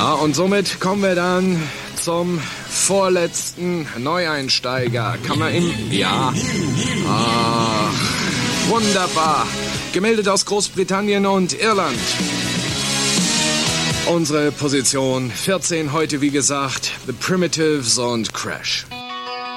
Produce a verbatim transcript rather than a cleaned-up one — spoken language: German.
Ja, und somit kommen wir dann zum vorletzten Neueinsteiger. Kann man im... Ja. Ach, wunderbar. Gemeldet aus Großbritannien und Irland. Unsere Position vierzehn heute, wie gesagt, The Primitives und Crash.